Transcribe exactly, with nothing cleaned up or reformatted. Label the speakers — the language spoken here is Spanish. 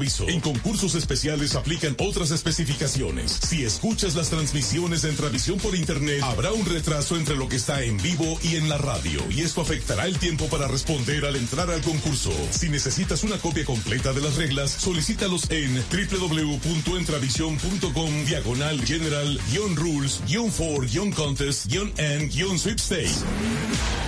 Speaker 1: aviso. En concursos especiales aplican otras especificaciones. Si escuchas las transmisiones de Entravisión por internet, habrá un retraso entre lo que está en vivo y en la radio, y esto afectará el tiempo para responder al entrar al concurso. Si necesitas una copia completa de las reglas, solicítalos en doble u doble u doble u punto entravisión punto com diagonal general guión rules guión for guión contest guión and guión sweepstakes.